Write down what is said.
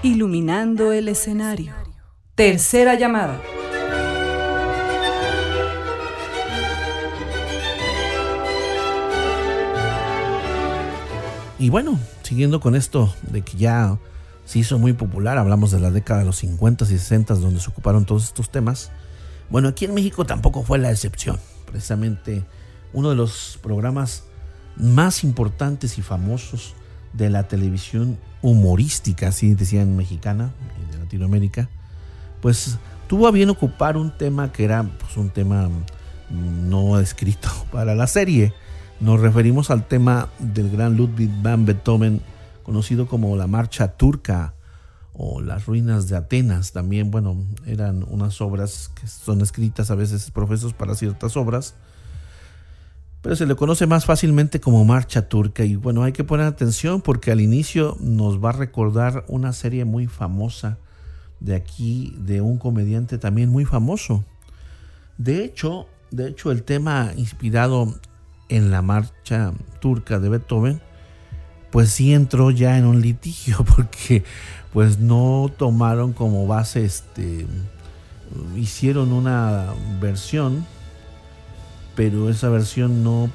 Iluminando el escenario. Tercera llamada. Y bueno, siguiendo con esto de que ya se hizo muy popular, hablamos de la década de los 50 y 60 donde se ocuparon todos estos temas. Bueno, aquí en México tampoco fue la excepción. Precisamente uno de los programas más importantes y famosos de la televisión humorística, así decían, mexicana y de Latinoamérica, pues tuvo a bien ocupar un tema que era pues, un tema no escrito para la serie. Nos referimos al tema del gran Ludwig van Beethoven, conocido como la Marcha Turca o las Ruinas de Atenas. También, bueno, eran unas obras que son escritas a veces profesos para ciertas obras, pero se le conoce más fácilmente como Marcha Turca. Y bueno, hay que poner atención porque al inicio nos va a recordar una serie muy famosa de aquí, de un comediante también muy famoso. De hecho, el tema inspirado en la Marcha Turca de Beethoven, pues sí entró ya en un litigio porque pues no tomaron como base, hicieron una versión, pero esa versión no